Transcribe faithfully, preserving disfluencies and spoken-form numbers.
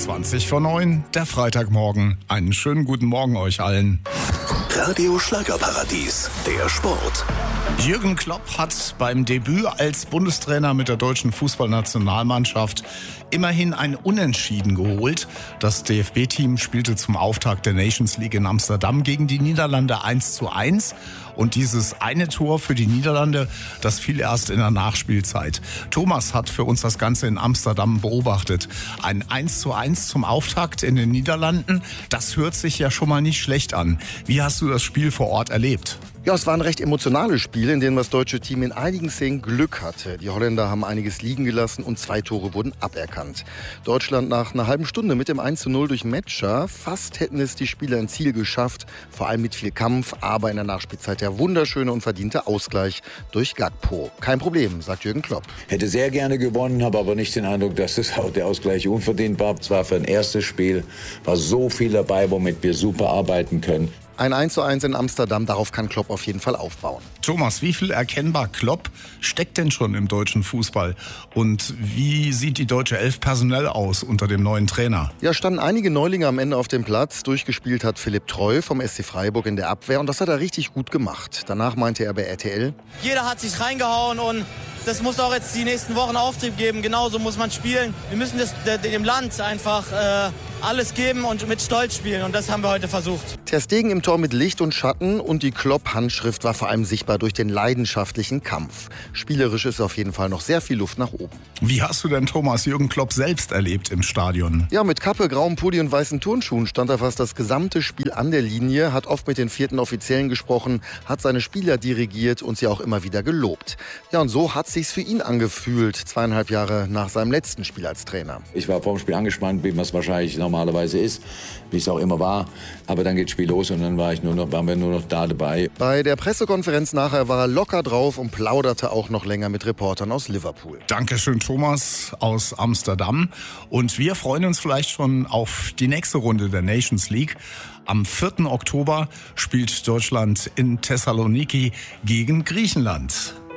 zwanzig vor neun, der Freitagmorgen. Einen schönen guten Morgen euch allen. Radio Schlagerparadies, der Sport. Jürgen Klopp hat beim Debüt als Bundestrainer mit der deutschen Fußballnationalmannschaft immerhin ein Unentschieden geholt. Das D F B-Team spielte zum Auftakt der Nations League in Amsterdam gegen die Niederlande eins zu eins. Und dieses eine Tor für die Niederlande, das fiel erst in der Nachspielzeit. Thomas hat für uns das Ganze in Amsterdam beobachtet. Ein eins zu eins zum Auftakt in den Niederlanden, das hört sich ja schon mal nicht schlecht an. Wie hast du das Spiel vor Ort erlebt? Ja, es war ein recht emotionales Spiel, in dem das deutsche Team in einigen Szenen Glück hatte. Die Holländer haben einiges liegen gelassen und zwei Tore wurden aberkannt. Deutschland nach einer halben Stunde mit dem eins zu null durch Metscher. Fast hätten es die Spieler ins Ziel geschafft, vor allem mit viel Kampf, aber in der Nachspielzeit der wunderschöne und verdiente Ausgleich durch Gakpo. Kein Problem, sagt Jürgen Klopp. Hätte sehr gerne gewonnen, habe aber nicht den Eindruck, dass das auch der Ausgleich unverdient war. Es war für ein erstes Spiel, war so viel dabei, womit wir super arbeiten können. Ein eins zu eins in Amsterdam, darauf kann Klopp auf jeden Fall aufbauen. Thomas, wie viel erkennbar Klopp steckt denn schon im deutschen Fußball? Und wie sieht die deutsche Elf personell aus unter dem neuen Trainer? Ja, standen einige Neulinge am Ende auf dem Platz. Durchgespielt hat Philipp Treu vom S C Freiburg in der Abwehr und das hat er richtig gut gemacht. Danach meinte er bei R T L: Jeder hat sich reingehauen und das muss auch jetzt die nächsten Wochen Auftrieb geben. Genauso muss man spielen. Wir müssen das, dem Land einfach äh, alles geben und mit Stolz spielen. Und das haben wir heute versucht. Ter Stegen im Tor mit Licht und Schatten und die Klopp-Handschrift war vor allem sichtbar durch den leidenschaftlichen Kampf. Spielerisch ist auf jeden Fall noch sehr viel Luft nach oben. Wie hast du denn Thomas Jürgen Klopp selbst erlebt im Stadion? Ja, mit Kappe, grauem Pulli und weißen Turnschuhen stand er fast das gesamte Spiel an der Linie, hat oft mit den vierten Offiziellen gesprochen, hat seine Spieler dirigiert und sie auch immer wieder gelobt. Ja, und so hat sich's für ihn angefühlt, zweieinhalb Jahre nach seinem letzten Spiel als Trainer. Ich war vor dem Spiel angespannt, wie man es wahrscheinlich normalerweise ist, wie es auch immer war. Aber dann geht das Spiel los und dann war ich nur noch, waren wir nur noch da dabei. Bei der Pressekonferenz nachher war er locker drauf und plauderte auch noch länger mit Reportern aus Liverpool. Dankeschön, Thomas aus Amsterdam. Und wir freuen uns vielleicht schon auf die nächste Runde der Nations League. Am vierten Oktober spielt Deutschland in Thessaloniki gegen Griechenland.